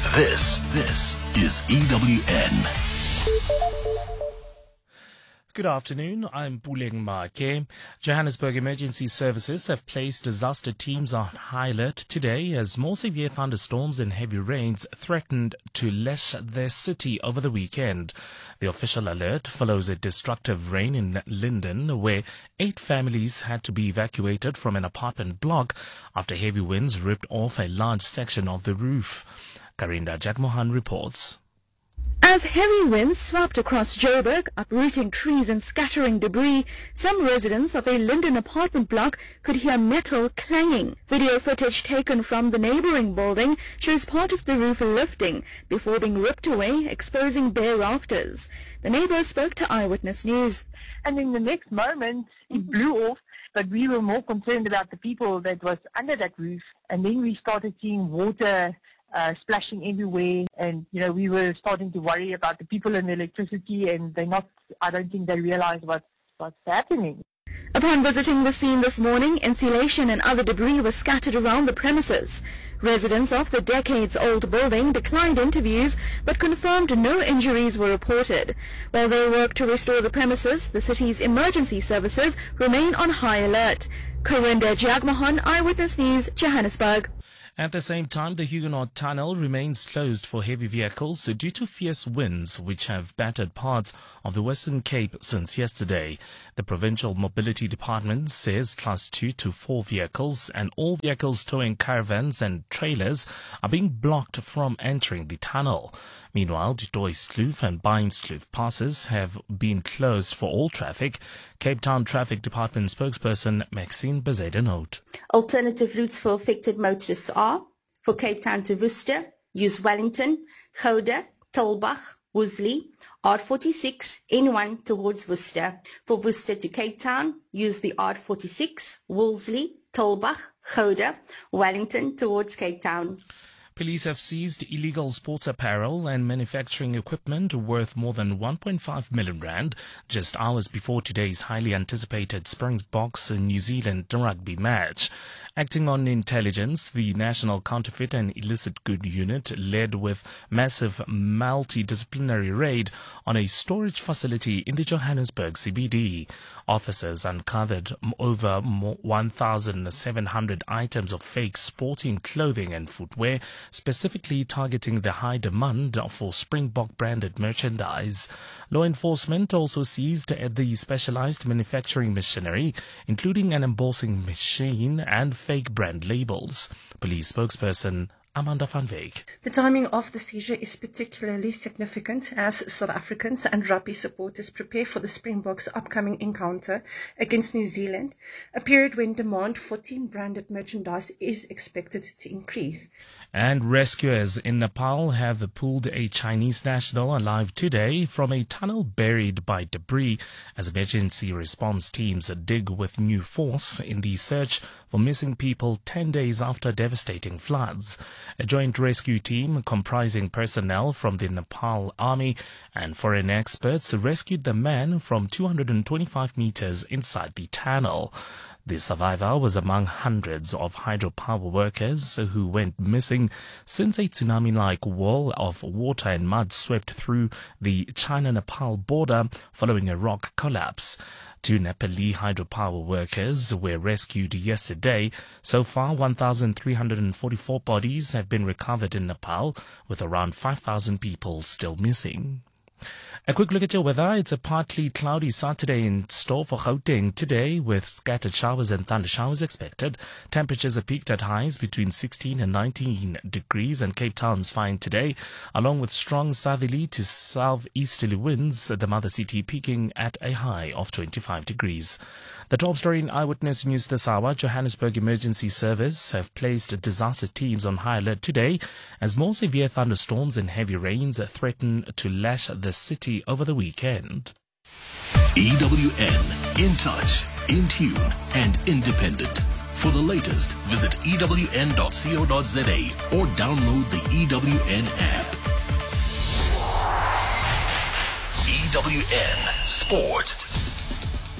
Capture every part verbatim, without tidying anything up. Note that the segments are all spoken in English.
This, this is E W N. Good afternoon, I'm Puleng Make. Johannesburg Emergency Services have placed disaster teams on high alert today as more severe thunderstorms and heavy rains threatened to lash their city over the weekend. The official alert follows a destructive rain in Linden, where eight families had to be evacuated from an apartment block after heavy winds ripped off a large section of the roof. Karinda Jagmohan reports. As heavy winds swept across Joburg, uprooting trees and scattering debris, some residents of a Linden apartment block could hear metal clanging. Video footage taken from the neighboring building shows part of the roof lifting before being ripped away, exposing bare rafters. The neighbor spoke to Eyewitness News. And in the next moment, it blew off, but we were more concerned about the people that was under that roof. And then we started seeing water Uh, splashing everywhere, and you know we were starting to worry about the people and the electricity, and they not I don't think they realized what what's happening. Upon visiting the scene this morning, insulation and other debris was scattered around the premises. Residents of the decades-old building declined interviews but confirmed no injuries were reported. While they work to restore the premises, the city's emergency services remain on high alert. Karinda Jagmohan, Eyewitness News, Johannesburg. At the same time, the Huguenot Tunnel remains closed for heavy vehicles due to fierce winds which have battered parts of the Western Cape since yesterday. The Provincial Mobility Department says class two to four vehicles and all vehicles towing caravans and trailers are being blocked from entering the tunnel. Meanwhile, Du Toitskloof and Beinskloof passes have been closed for all traffic. Cape Town Traffic Department spokesperson Maxine Bezeda note. Alternative routes for affected motorists are, for Cape Town to Worcester, use Wellington, Gouda, Tulbagh, Worsley, R forty-six, N one towards Worcester. For Worcester to Cape Town, use the R forty-six, Wolseley, Tulbagh, Gouda, Wellington towards Cape Town. Police have seized illegal sports apparel and manufacturing equipment worth more than one point five million rand just hours before today's highly anticipated Springboks New Zealand rugby match. Acting on intelligence, the National Counterfeit and Illicit Good Unit led with massive multidisciplinary raid on a storage facility in the Johannesburg C B D. Officers uncovered over one thousand seven hundred items of fake sporting clothing and footwear, specifically targeting the high demand for Springbok branded merchandise. Law enforcement also seized the specialized manufacturing machinery, including an embossing machine and fake brand labels. Police spokesperson Amanda van Wyk. The timing of the seizure is particularly significant as South Africans and rugby supporters prepare for the Springboks' upcoming encounter against New Zealand, a period when demand for team-branded merchandise is expected to increase. And rescuers in Nepal have pulled a Chinese national alive today from a tunnel buried by debris as emergency response teams dig with new force in the search for missing people ten days after devastating floods. A joint rescue team comprising personnel from the Nepal Army and foreign experts rescued the man from two hundred twenty-five meters inside the tunnel. The survivor was among hundreds of hydropower workers who went missing since a tsunami-like wall of water and mud swept through the China-Nepal border following a rock collapse. Two Nepali hydropower workers were rescued yesterday. So far, one thousand three hundred forty-four bodies have been recovered in Nepal, with around five thousand people still missing. A quick look at your weather. It's a partly cloudy Saturday in store for Gauteng today, with scattered showers and thunder showers expected. Temperatures are peaked at highs between sixteen and nineteen degrees, and Cape Town's fine today, along with strong southerly to southeasterly winds, the mother city peaking at a high of twenty-five degrees. The top story in Eyewitness News this hour: Johannesburg Emergency Service have placed disaster teams on high alert today as more severe thunderstorms and heavy rains threaten to lash the city over the weekend. E W N, in touch, in tune, and independent. For the latest, visit E W N dot co dot za or download the E W N app. E W N Sport.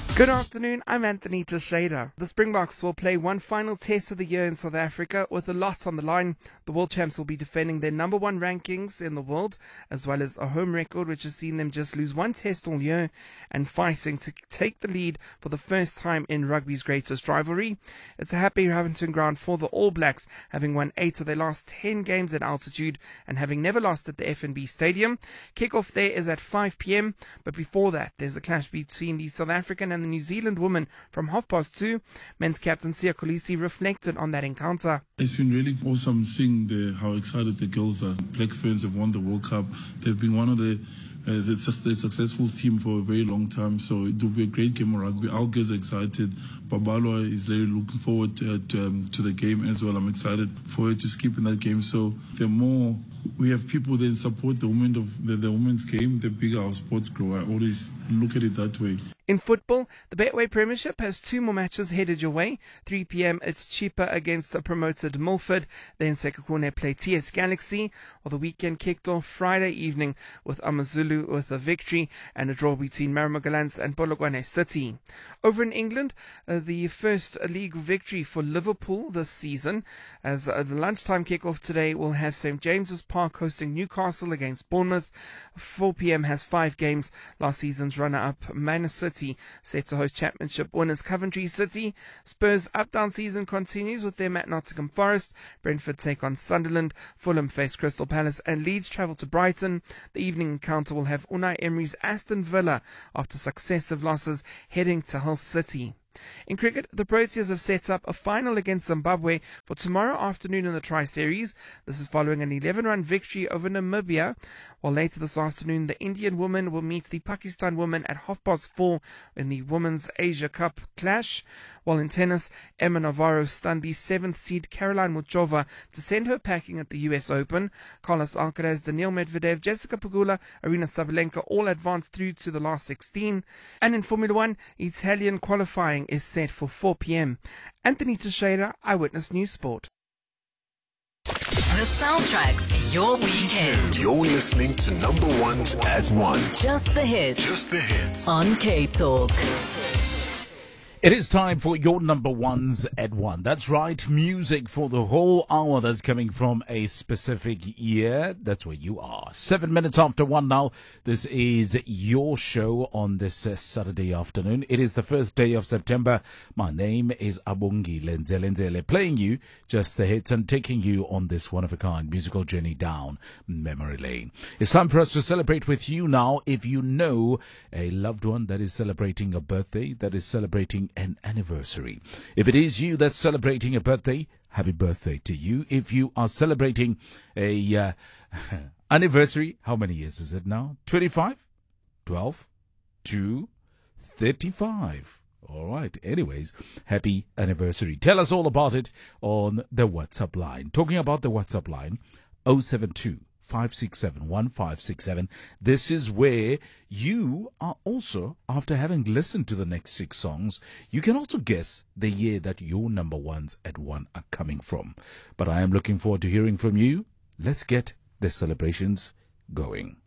Good afternoon, I'm Anthony Teixeira. The Springboks will play one final test of the year in South Africa with a lot on the line. The world champs will be defending their number one rankings in the world, as well as a home record which has seen them just lose one test all year, and fighting to take the lead for the first time in rugby's greatest rivalry. It's a happy hunting ground for the All Blacks, having won eight of their last ten games at altitude and having never lost at the F N B Stadium. Kickoff there is at five p.m, but before that there's a clash between the South African and the New Zealand women from half past two. Men's captain Siya Kolisi reflected on that encounter. It's been really awesome seeing the, how excited the girls are. Black Ferns have won the World Cup. They've been one of the uh, the, the successful team for a very long time, so it will be a great game of rugby. Our girls are excited. Babalwa is really looking forward to, to, um, to the game as well. I'm excited for her to skip in that game. So the more we have people that support the women of the, the women's game, the bigger our sport grow. I always look at it that way. In football, the Betway Premiership has two more matches headed your way. three p.m. it's Cheaper against a promoted Milford. Then Sekhukhune play T S Galaxy. While the weekend kicked off Friday evening with AmaZulu with a victory and a draw between Maramagalans and Polokwane City. Over in England, uh, the first league victory for Liverpool this season. As uh, the lunchtime kickoff today will have Saint James's Park hosting Newcastle against Bournemouth. four p.m. has five games. Last season's runner-up Man City set to host championship winners Coventry City. Spurs' up-down season continues with them at Nottingham Forest. Brentford take on Sunderland. Fulham face Crystal Palace and Leeds travel to Brighton. The evening encounter will have Unai Emery's Aston Villa after successive losses heading to Hull City. In cricket, the Proteas have set up a final against Zimbabwe for tomorrow afternoon in the Tri-Series. This is following an eleven-run victory over Namibia, while later this afternoon the Indian women will meet the Pakistan women at half past four in the Women's Asia Cup clash. While in tennis, Emma Navarro stunned the seventh seed Caroline Muchova to send her packing at the U S Open. Carlos Alcaraz, Daniil Medvedev, Jessica Pegula, Arina Sabalenka all advanced through to the last sixteen. And in Formula One, Italian qualifying is set for four p.m. Anthony Teixeira, Eyewitness News Sport. The soundtrack to your weekend. You're listening to Number Ones at One. Just the hits. Just the hits. On K-Talk. It is time for your number ones at one. That's right, music for the whole hour that's coming from a specific year. That's where you are. Seven minutes after one now. This is your show on this uh, Saturday afternoon. It is the first day of September. My name is Abungi Lenzelenzele, playing you just the hits and taking you on this one-of-a-kind musical journey down memory lane. It's time for us to celebrate with you now. If you know a loved one that is celebrating a birthday, that is celebrating an anniversary. If it is you that's celebrating a birthday, happy birthday to you. If you are celebrating a uh, anniversary, how many years is it now? twenty-five? twelve? two? thirty-five. All right. Anyways, happy anniversary. Tell us all about it on the WhatsApp line. Talking about the WhatsApp line, oh seven two, five six seven, one five six seven. This is where you are also, after having listened to the next six songs, you can also guess the year that your number ones at one are coming from. But I am looking forward to hearing from you. Let's get the celebrations going.